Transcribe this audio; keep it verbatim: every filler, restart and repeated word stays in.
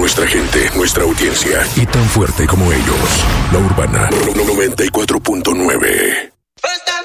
nuestra gente, nuestra audiencia. Y tan fuerte como ellos. La Urbana noventa y cuatro punto nueve.